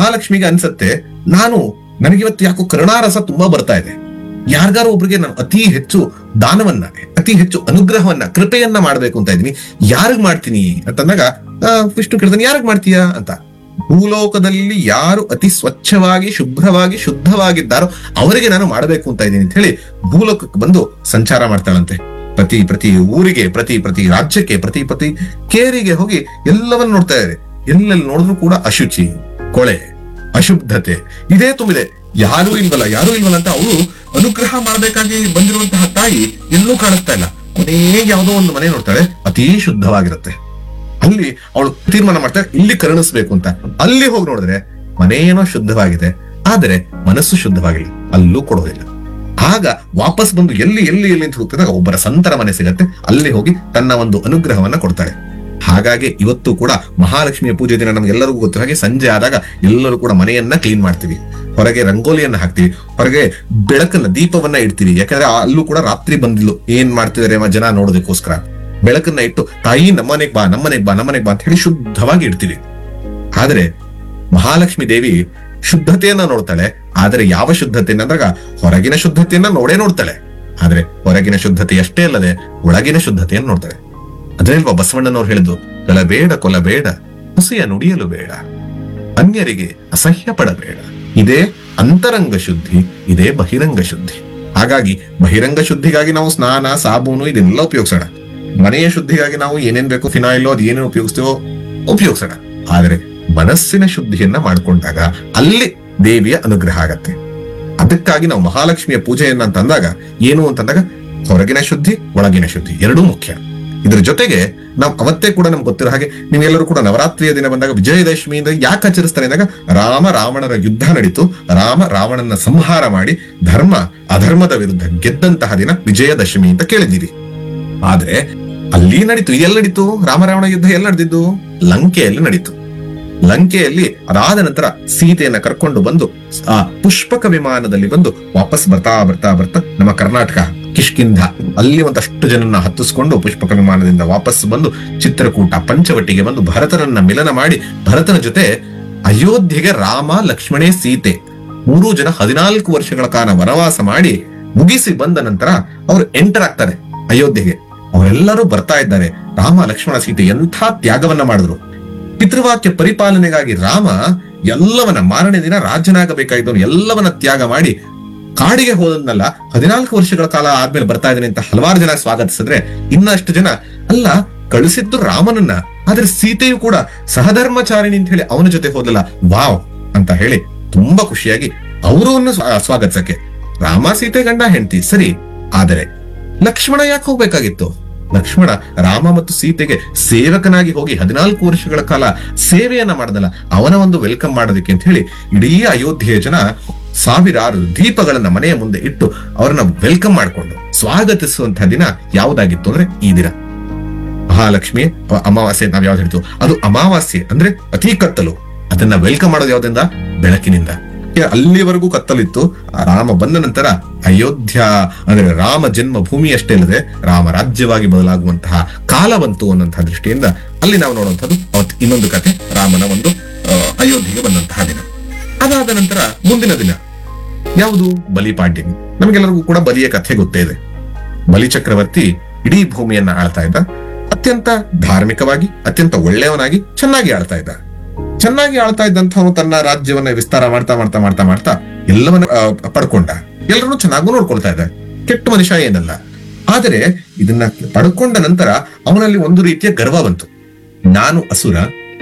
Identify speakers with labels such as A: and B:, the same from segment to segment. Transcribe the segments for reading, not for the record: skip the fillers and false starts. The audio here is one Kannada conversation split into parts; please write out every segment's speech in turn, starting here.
A: ಮಹಾಲಕ್ಷ್ಮಿಗೆ ಅನ್ಸತ್ತೆ, ನನಗಿವತ್ತು ಯಾಕೋ ಕರುಣಾರಸ ತುಂಬಾ ಬರ್ತಾ ಇದೆ, ಯಾರಿಗಾರು ಒಬ್ರಿಗೆ ನಾನು ಅತಿ ಹೆಚ್ಚು ದಾನವನ್ನ, ಅತಿ ಹೆಚ್ಚು ಅನುಗ್ರಹವನ್ನ, ಕೃಪೆಯನ್ನ ಮಾಡ್ಬೇಕು ಅಂತ ಇದೀನಿ, ಯಾರಿಗ್ ಮಾಡ್ತೀನಿ ಅಂತಂದಾಗ ವಿಷ್ಣು ಕೇಳ್ತಾನೆ, ಯಾರಿಗ್ ಮಾಡ್ತೀಯಾ ಅಂತ. ಭೂಲೋಕದಲ್ಲಿ ಯಾರು ಅತಿ ಸ್ವಚ್ಛವಾಗಿ, ಶುಭ್ರವಾಗಿ, ಶುದ್ಧವಾಗಿದ್ದಾರೋ ಅವರಿಗೆ ನಾನು ಮಾಡಬೇಕು ಅಂತ ಇದ್ದೀನಿ ಅಂತ ಹೇಳಿ ಭೂಲೋಕಕ್ಕೆ ಬಂದು ಸಂಚಾರ ಮಾಡ್ತಾಳಂತೆ. ಪ್ರತಿ ಊರಿಗೆ, ಪ್ರತಿ ರಾಜ್ಯಕ್ಕೆ, ಪ್ರತಿ ಕೇರಿಗೆ ಹೋಗಿ ಎಲ್ಲವನ್ನ ನೋಡ್ತಾ ಇದ್ದಾರೆ. ಎಲ್ಲೆಲ್ಲಿ ನೋಡಿದ್ರು ಕೂಡ ಅಶುಚಿ, ಕೊಳೆ, ಅಶುದ್ಧತೆ ಇದೇ ತುಂಬಿದೆ. ಯಾರೂ ಇಲ್ವಲ್ಲ ಅಂತ ಅವಳು ಅನುಗ್ರಹ ಮಾಡಬೇಕಾಗಿ ಬಂದಿರುವಂತಹ ತಾಯಿ ಎಲ್ಲೂ ಕಾಣಿಸ್ತಾ ಇಲ್ಲ. ಕೊನೆಗೆ ಯಾವುದೋ ಒಂದು ಮನೆ ನೋಡ್ತಾಳೆ, ಅತೀ ಶುದ್ಧವಾಗಿರುತ್ತೆ. ಅಲ್ಲಿ ಅವಳು ತೀರ್ಮಾನ ಮಾಡ್ತಾಳೆ, ಇಲ್ಲಿ ಕರುಣಿಸ್ಬೇಕು ಅಂತ. ಅಲ್ಲಿ ಹೋಗಿ ನೋಡಿದ್ರೆ ಮನೆ ಏನೋ ಶುದ್ಧವಾಗಿದೆ, ಆದರೆ ಮನಸ್ಸು ಶುದ್ಧವಾಗಿಲ್ಲ, ಅಲ್ಲೂ ಕೊಡೋದಿಲ್ಲ. ಆಗ ವಾಪಸ್ ಬಂದು ಎಲ್ಲಿ ಅಂತ ಹೋಗ್ತಿದ್ದಾಗ ಒಬ್ಬರ ಸಂತರ ಮನೆ ಸಿಗತ್ತೆ, ಅಲ್ಲಿ ಹೋಗಿ ತನ್ನ ಒಂದು ಅನುಗ್ರಹವನ್ನ ಕೊಡ್ತಾಳೆ. ಹಾಗಾಗಿ ಇವತ್ತು ಕೂಡ ಮಹಾಲಕ್ಷ್ಮಿಯ ಪೂಜೆ ದಿನ ನಮ್ಗೆಲ್ಲರಿಗೂ ಗೊತ್ತು ಹಾಗೆ ಸಂಜೆ ಆದಾಗ ಎಲ್ಲರೂ ಕೂಡ ಮನೆಯನ್ನ ಕ್ಲೀನ್ ಮಾಡ್ತೀವಿ, ಹೊರಗೆ ರಂಗೋಲಿಯನ್ನ ಹಾಕ್ತಿವಿ, ಹೊರಗೆ ಬೆಳಕನ್ನ, ದೀಪವನ್ನ ಇಡ್ತೀವಿ. ಯಾಕಂದ್ರೆ ಅಲ್ಲೂ ಕೂಡ ರಾತ್ರಿ ಬಂದಿಲ್ಲ ಏನ್ ಮಾಡ್ತಿದಾರೆ ಜನ ನೋಡೋದಕ್ಕೋಸ್ಕರ ಬೆಳಕನ್ನ ಇಟ್ಟು ತಾಯಿ ನಮ್ಮನೆಗ್ ಬಾ ಅಂತ ಹೇಳಿ ಶುದ್ಧವಾಗಿ ಇಡ್ತೀವಿ. ಆದ್ರೆ ಮಹಾಲಕ್ಷ್ಮಿ ದೇವಿ ಶುದ್ಧತೆಯನ್ನ ನೋಡ್ತಾಳೆ. ಆದ್ರೆ ಯಾವ ಶುದ್ಧತೆ ಅಂದಾಗ ಹೊರಗಿನ ಶುದ್ಧತೆಯನ್ನ ನೋಡ್ತಾಳೆ. ಆದ್ರೆ ಹೊರಗಿನ ಶುದ್ಧತೆ ಅಷ್ಟೇ ಅಲ್ಲದೆ ಒಳಗಿನ ಶುದ್ಧತೆಯನ್ನು ನೋಡ್ತಾಳೆ. ಅದ್ರಲ್ವಾ ಬಸವಣ್ಣನವ್ರು ಹೇಳಿದ್ದು, ಕೊಲಬೇಡ ಹುಸಿಯ ನುಡಿಯಲು ಬೇಡ, ಅನ್ಯರಿಗೆ ಅಸಹ್ಯ ಪಡಬೇಡ. ಇದೇ ಅಂತರಂಗ ಶುದ್ಧಿ, ಇದೇ ಬಹಿರಂಗ ಶುದ್ಧಿ. ಹಾಗಾಗಿ ಬಹಿರಂಗ ಶುದ್ಧಿಗಾಗಿ ನಾವು ಸ್ನಾನ, ಸಾಬೂನು ಇದನ್ನೆಲ್ಲ ಉಪಯೋಗಿಸೋಣ. ಮನೆಯ ಶುದ್ಧಿಗಾಗಿ ನಾವು ಏನೇನ್ ಬೇಕು, ಫಿನಾಯಿಲ್ ಅದು ಏನೇನು ಉಪಯೋಗಿಸೋಣ. ಆದ್ರೆ ಮನಸ್ಸಿನ ಶುದ್ಧಿಯನ್ನ ಮಾಡ್ಕೊಂಡಾಗ ಅಲ್ಲಿ ದೇವಿಯ ಅನುಗ್ರಹ ಆಗತ್ತೆ. ಅದಕ್ಕಾಗಿ ನಾವು ಮಹಾಲಕ್ಷ್ಮಿಯ ಪೂಜೆಯನ್ನ ಅಂತಂದಾಗ ಏನು ಅಂತಂದಾಗ ಹೊರಗಿನ ಶುದ್ಧಿ, ಒಳಗಿನ ಶುದ್ಧಿ ಎರಡೂ ಮುಖ್ಯ. ಇದ್ರ ಜೊತೆಗೆ ನಾವು ಅವತ್ತೇ ಕೂಡ ನಮ್ಗೆ ಗೊತ್ತಿರೋ ಹಾಗೆ ನೀವೆಲ್ಲರೂ ಕೂಡ ನವರಾತ್ರಿಯ ದಿನ ಬಂದಾಗ ವಿಜಯದಶಮಿಯಿಂದ ಯಾಕೆ ಆಚರಿಸ್ತಾರೆ ಅಂದಾಗ ರಾವಣರ ಯುದ್ಧ ನಡೀತು. ರಾವಣನ ಸಂಹಾರ ಮಾಡಿ ಧರ್ಮ ಅಧರ್ಮದ ವಿರುದ್ಧ ಗೆದ್ದಂತಹ ದಿನ ವಿಜಯದಶಮಿ ಅಂತ ಕೇಳಿದ್ದೀರಿ. ಆದ್ರೆ ಅಲ್ಲಿ ನಡೀತು, ಇದೆಲ್ಲ ನಡೀತು, ರಾವಣ ಯುದ್ಧ ಎಲ್ಲ ನಡೆದಿದ್ದು ಲಂಕೆಯಲ್ಲಿ ನಡೀತು. ಲಂಕೆಯಲ್ಲಿ ಅದಾದ ನಂತರ ಸೀತೆಯನ್ನ ಕರ್ಕೊಂಡು ಬಂದು ಆ ಪುಷ್ಪಕ ವಿಮಾನದಲ್ಲಿ ಬಂದು ವಾಪಸ್ ಬರ್ತಾ ನಮ್ಮ ಕರ್ನಾಟಕ ಕಿಷ್ಕಿಂಧ ಅಲ್ಲಿ ಒಂದಷ್ಟು ಜನನ್ನ ಹತ್ತಿಸ್ಕೊಂಡು ಪುಷ್ಪಕ ವಿಮಾನದಿಂದ ವಾಪಸ್ ಬಂದು ಚಿತ್ರಕೂಟ, ಪಂಚವಟಿಗೆ ಬಂದು ಭರತನನ್ನ ಮಿಲನ ಮಾಡಿ ಭರತನ ಜೊತೆ ಅಯೋಧ್ಯೆಗೆ ರಾಮ, ಲಕ್ಷ್ಮಣೇ, ಸೀತೆ 3 ಜನ 14 ವರ್ಷಗಳ ಕಾಲ ವನವಾಸ ಮಾಡಿ ಮುಗಿಸಿ ಬಂದ ನಂತರ ಅವರು ಎಂಟರ್ ಆಗ್ತಾರೆ ಅಯೋಧ್ಯೆಗೆ. ಅವರೆಲ್ಲರೂ ಬರ್ತಾ ಇದ್ದಾರೆ. ರಾಮ, ಲಕ್ಷ್ಮಣ, ಸೀತೆ ಎಂಥ ತ್ಯಾಗವನ್ನ ಮಾಡಿದ್ರು. ಪಿತೃವಾಕ್ಯ ಪರಿಪಾಲನೆಗಾಗಿ ರಾಮ ಎಲ್ಲವನ್ನ, ಮಾರನೇ ದಿನ ರಾಜನಾಗಬೇಕಾಗಿದ್ದವನು ಎಲ್ಲವನ್ನ ತ್ಯಾಗ ಮಾಡಿ ಕಾಡಿಗೆ ಹೋದನ್ನಲ್ಲ 14 ವರ್ಷಗಳ ಕಾಲ ಆದ್ಮೇಲೆ ಬರ್ತಾ ಇದ್ದಾನೆ ಅಂತ ಹಲವಾರು ಜನ ಸ್ವಾಗತಿಸಿದ್ರೆ, ಇನ್ನಷ್ಟು ಜನ ಅಲ್ಲ ಕಳಿಸಿದ್ದು ರಾಮನನ್ನ, ಆದ್ರೆ ಸೀತೆಯು ಕೂಡ ಸಹಧರ್ಮಚಾರಿಣಿ ಅಂತ ಹೇಳಿ ಅವನ ಜೊತೆ ಹೋದಲ್ಲ, ವಾವ್ ಅಂತ ಹೇಳಿ ತುಂಬಾ ಖುಷಿಯಾಗಿ ಅವರನ್ನು ಸ್ವಾಗತಿಸಕ್ಕೆ. ರಾಮ, ಸೀತೆ ಗಂಡ ಹೆಂಡತಿ ಸರಿ, ಆದರೆ ಲಕ್ಷ್ಮಣ ಯಾಕೆ ಹೋಗ್ಬೇಕಾಗಿತ್ತು? ಲಕ್ಷ್ಮಣ ರಾಮ ಮತ್ತು ಸೀತೆಗೆ ಸೇವಕನಾಗಿ ಹೋಗಿ 14 ವರ್ಷಗಳ ಕಾಲ ಸೇವೆಯನ್ನ ಮಾಡದಲ್ಲ, ಅವನ ಒಂದು ವೆಲ್ಕಮ್ ಮಾಡೋದಕ್ಕೆ ಅಂತ ಹೇಳಿ ಇಡೀ ಅಯೋಧ್ಯೆಯ ಜನ ಸಾವಿರಾರು ದೀಪಗಳನ್ನ ಮನೆಯ ಮುಂದೆ ಇಟ್ಟು ಅವರನ್ನ ವೆಲ್ಕಮ್ ಮಾಡಿಕೊಂಡು ಸ್ವಾಗತಿಸುವಂತಹ ದಿನ ಯಾವುದಾಗಿತ್ತು ಅಂದ್ರೆ ಈ ದಿನ ಮಹಾಲಕ್ಷ್ಮಿ ಅಮಾವಾಸ್ಯೆ. ನಾವ್ ಯಾವ್ದು ಹೇಳ್ತೀವಿ ಅದು ಅಮಾವಾಸ್ಯೆ ಅಂದ್ರೆ ಅತಿ ಕತ್ತಲು. ಅದನ್ನ ವೆಲ್ಕಮ್ ಮಾಡೋದು ಯಾವ್ದ್ರಿಂದ? ಬೆಳಕಿನಿಂದ. ಅಲ್ಲಿವರೆಗೂ ಕತ್ತಲಿತ್ತು. ರಾಮ ಬಂದ ನಂತರ ಅಯೋಧ್ಯ ಅಂದ್ರೆ ರಾಮ ಜನ್ಮ ಭೂಮಿ ಅಷ್ಟೇ ಅಲ್ಲದೆ ರಾಮ ರಾಜ್ಯವಾಗಿ ಬದಲಾಗುವಂತಹ ಕಾಲ ಬಂತು ಅನ್ನುವಂತಹ ದೃಷ್ಟಿಯಿಂದ ಅಲ್ಲಿ ನಾವು ನೋಡುವಂತದ್ದು ಅವತ್ತು ಇನ್ನೊಂದು ಕಥೆ, ರಾಮನ ಒಂದು ಅಯೋಧ್ಯೆಗೆ ಬಂದಂತಹ ದಿನ. ಅದಾದ ನಂತರ ಮುಂದಿನ ದಿನ ಯಾವುದು? ಬಲಿಪಾಡ್ಯಮಿ. ನಮಗೆಲ್ಲರಿಗೂ ಕೂಡ ಬಲಿಯ ಕಥೆ ಗೊತ್ತೇ ಇದೆ. ಬಲಿ ಚಕ್ರವರ್ತಿ ಇಡೀ ಭೂಮಿಯನ್ನ ಆಳ್ತಾ ಇದ್ದ. ಅತ್ಯಂತ ಧಾರ್ಮಿಕವಾಗಿ, ಅತ್ಯಂತ ಒಳ್ಳೆಯವನಾಗಿ ಚೆನ್ನಾಗಿ ಆಳ್ತಾ ಇದ್ದ. ಚೆನ್ನಾಗಿ ಆಳ್ತಾ ಇದ್ದಂಥವನು ತನ್ನ ರಾಜ್ಯವನ್ನ ವಿಸ್ತಾರ ಮಾಡ್ತಾ ಎಲ್ಲವನ್ನ ಪಡ್ಕೊಂಡ. ಎಲ್ಲರನ್ನು ಚೆನ್ನಾಗೂ ನೋಡ್ಕೊಳ್ತಾ ಇದ್ದ, ಕೆಟ್ಟ ಮನುಷ್ಯ ಏನಲ್ಲ. ಆದರೆ ಇದನ್ನ ಪಡ್ಕೊಂಡ ನಂತರ ಅವನಲ್ಲಿ ಒಂದು ರೀತಿಯ ಗರ್ವ ಬಂತು. ನಾನು ಅಸುರ,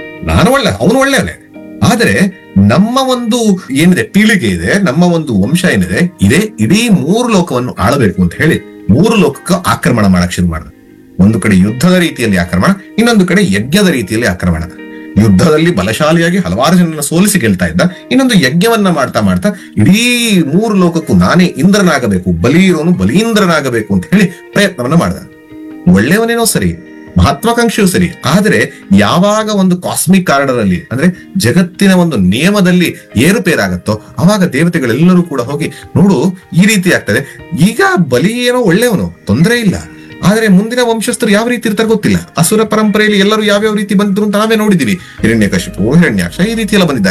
A: ಅವನು ಒಳ್ಳೆಯವನೇ, ಆದರೆ ನಮ್ಮ ಒಂದು ಏನಿದೆ ಪೀಳಿಗೆ ಇದೆ, ನಮ್ಮ ಒಂದು ವಂಶ ಏನಿದೆ ಇದೇ ಇಡೀ 3 ಲೋಕವನ್ನು ಆಳಬೇಕು ಅಂತ ಹೇಳಿ 3 ಲೋಕಕ್ಕೆ ಆಕ್ರಮಣ ಮಾಡಕ್ ಶುರು ಮಾಡಿದ. ಒಂದು ಕಡೆ ಯುದ್ಧದ ರೀತಿಯಲ್ಲಿ ಆಕ್ರಮಣ, ಇನ್ನೊಂದು ಕಡೆ ಯಜ್ಞದ ರೀತಿಯಲ್ಲಿ ಆಕ್ರಮಣ. ಯುದ್ಧದಲ್ಲಿ ಬಲಶಾಲಿಯಾಗಿ ಹಲವಾರು ಜನರನ್ನ ಸೋಲಿಸಿ ಗೆಲ್ತಾ ಇದ್ದ. ಇನ್ನೊಂದು ಯಜ್ಞವನ್ನ ಮಾಡ್ತಾ ಇಡೀ 3 ಲೋಕಕ್ಕೂ ನಾನೇ ಇಂದ್ರನಾಗಬೇಕು, ಬಲಿ ಇರೋನು ಬಲೀಂದ್ರನಾಗಬೇಕು ಅಂತ ಹೇಳಿ ಪ್ರಯತ್ನವನ್ನ ಮಾಡ್ದ. ಒಳ್ಳೆಯವನೇನೋ ಸರಿ, ಮಹತ್ವಾಕಾಂಕ್ಷೆಯೂ ಸರಿ, ಆದರೆ ಯಾವಾಗ ಒಂದು ಕಾಸ್ಮಿಕ್ ಆರ್ಡರ್ ಅಲ್ಲಿ ಅಂದ್ರೆ ಜಗತ್ತಿನ ಒಂದು ನಿಯಮದಲ್ಲಿ ಏರುಪೇರಾಗತ್ತೋ ಅವಾಗ ದೇವತೆಗಳೆಲ್ಲರೂ ಕೂಡ ಹೋಗಿ ನೋಡು ಈ ರೀತಿ ಆಗ್ತದೆ. ಈಗ ಬಲಿ ಏನೋ ಒಳ್ಳೆಯವನು, ತೊಂದರೆ ಇಲ್ಲ, ಆದ್ರೆ ಮುಂದಿನ ವಂಶಸ್ಥರು ಯಾವ ರೀತಿ ಇರ್ತಾರೆ ಗೊತ್ತಿಲ್ಲ. ಅಸುರ ಪರಂಪರೆಯಲ್ಲಿ ಎಲ್ಲರೂ ಯಾವ್ಯಾವ ರೀತಿ ಬಂದ್ರು ಅಂತ ನಾವೇ ನೋಡಿದೀವಿ. ಹಿರಣ್ಯಕಶಿಪು, ಹಿರಣ್ಯಾಕ್ಷ ಈ ರೀತಿ ಎಲ್ಲ ಬಂದಿದ್ದಾರೆ.